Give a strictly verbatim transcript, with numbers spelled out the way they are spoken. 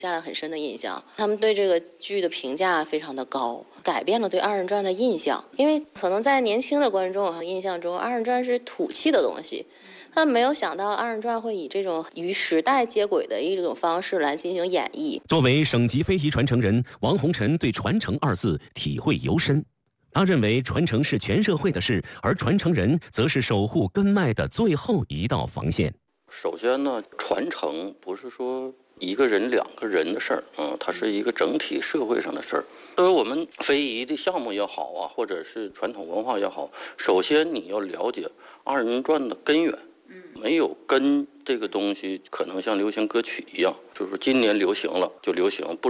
下了很深的印象。他们对这个剧的评价非常的高，改变了对二人转的印象。因为可能在年轻的观众和印象中，二人转是土气的东西，他没有想到二人转会以这种与时代接轨的一种方式来进行演绎。 作为省级非遗传承人，王红尘对传承二字体会尤深。他认为传承是全社会的事，而传承人则是守护根脉的最后一道防线。 首先呢，传承不是说一个人两个人的事儿，嗯，它是一个整体社会上的事儿。作为我们非遗的项目也好啊，或者是传统文化也好，首先你要了解二人转的根源。没有根这个东西，可能像流行歌曲一样，就是今年流行了就流行，不